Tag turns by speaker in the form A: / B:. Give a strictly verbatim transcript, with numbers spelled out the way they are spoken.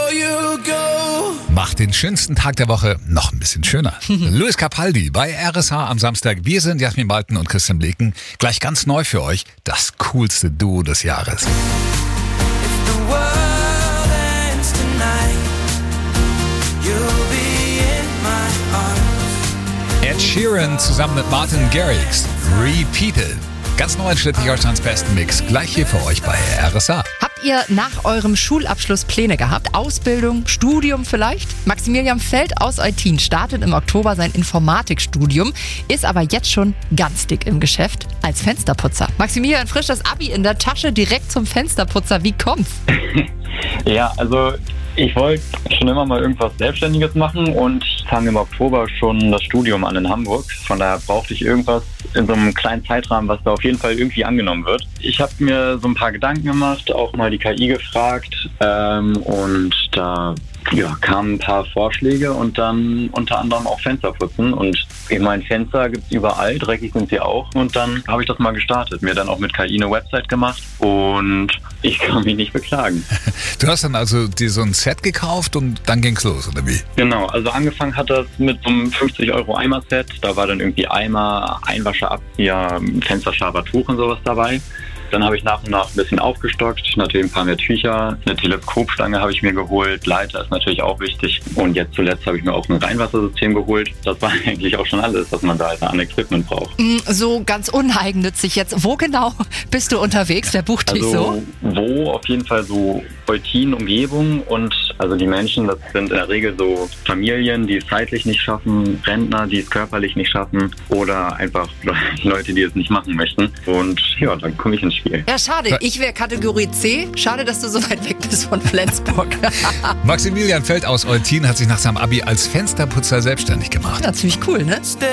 A: Macht den schönsten Tag der Woche noch ein bisschen schöner. Luis Capaldi bei R S H am Samstag. Wir sind Jasmin Balten und Christian Bleken. Gleich ganz neu für euch, das coolste Duo des Jahres. Ed Sheeran zusammen mit Martin Garrix. Repeated. Ganz neu in Schleswig-Holsteins besten Mix. Gleich hier für euch bei R S H.
B: Habt ihr nach eurem Schulabschluss Pläne gehabt? Ausbildung, Studium vielleicht? Maximilian Feld aus Eutin startet im Oktober sein Informatikstudium, ist aber jetzt schon ganz dick im Geschäft als Fensterputzer. Maximilian, frisch das Abi in der Tasche, direkt zum Fensterputzer. Wie kommt's?
C: Ja, also ich wollte schon immer mal irgendwas Selbstständiges machen und ich fange im Oktober schon das Studium an in Hamburg. Von daher brauchte ich irgendwas in so einem kleinen Zeitrahmen, was da auf jeden Fall irgendwie angenommen wird. Ich habe mir so ein paar Gedanken gemacht, auch mal die K I gefragt ähm, und da ja, kamen ein paar Vorschläge und dann unter anderem auch Fenster putzen. Und ich meine, Fenster gibt es überall, dreckig sind sie auch. Und dann habe ich das mal gestartet, mir dann auch mit K I eine Website gemacht und ich kann mich nicht beklagen.
A: Du hast dann also dir so ein Set gekauft und dann ging's los, oder wie?
C: Genau, also angefangen hat das mit so einem fünfzig Euro Eimer-Set. Da war dann irgendwie Eimer, Einwascher, Abzieher, Fensterschaber, Tuch und sowas dabei. Dann habe ich nach und nach ein bisschen aufgestockt, natürlich ein paar mehr Tücher, eine Teleskopstange habe ich mir geholt, Leiter ist natürlich auch wichtig und jetzt zuletzt habe ich mir auch ein Reinwassersystem geholt. Das war eigentlich auch schon alles, was man da halt an Equipment braucht.
B: So ganz uneigennützig jetzt. Wo genau bist du unterwegs? Wer bucht dich
C: also,
B: so?
C: Wo auf jeden Fall so Eutin, Umgebung und also die Menschen, das sind in der Regel so Familien, die es zeitlich nicht schaffen, Rentner, die es körperlich nicht schaffen oder einfach Leute, die es nicht machen möchten und ja, dann komme ich ins Spiel.
B: Ja, schade. Ich wäre Kategorie C. Schade, dass du so weit weg bist von Flensburg.
A: Maximilian Feld aus Eutin hat sich nach seinem Abi als Fensterputzer selbstständig gemacht.
B: Ja, ziemlich cool, ne?